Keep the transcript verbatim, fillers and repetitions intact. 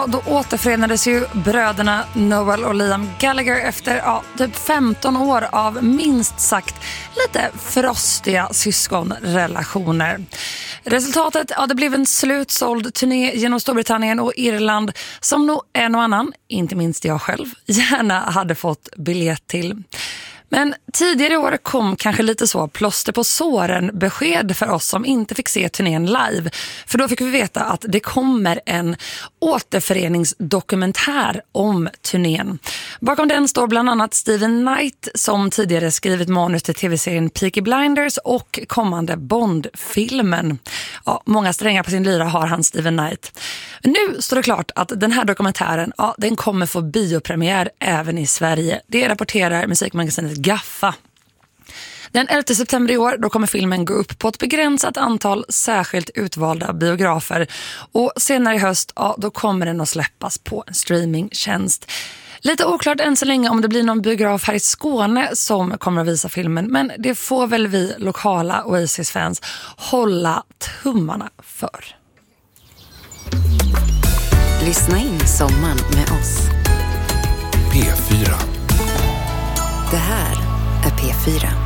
Då återförenades ju bröderna Noel och Liam Gallagher efter ja, typ femton år av minst sagt lite frostiga syskonrelationer. Resultatet, ja, det blev en slutsåld turné genom Storbritannien och Irland som nog en och annan, inte minst jag själv, gärna hade fått biljett till. Men tidigare i år kom kanske lite så plåster på såren besked för oss som inte fick se turnén live. För då fick vi veta att det kommer en återföreningsdokumentär om turnén. Bakom den står bland annat Steven Knight som tidigare skrivit manus till tv-serien Peaky Blinders och kommande Bond-filmen. Ja, många strängar på sin lyra har han Steven Knight. Men nu står det klart att den här dokumentären, ja, den kommer få biopremiär även i Sverige. Det rapporterar musikmagasinet Gaffa. Den elfte september i år då kommer filmen gå upp på ett begränsat antal särskilt utvalda biografer. Och senare i höst ja, då kommer den att släppas på en streamingtjänst. Lite oklart än så länge om det blir någon biograf här i Skåne som kommer att visa filmen. Men det får väl vi lokala Oasis-fans hålla tummarna för. Lyssna in sommaren med oss. P fyra. Det här är P fyra.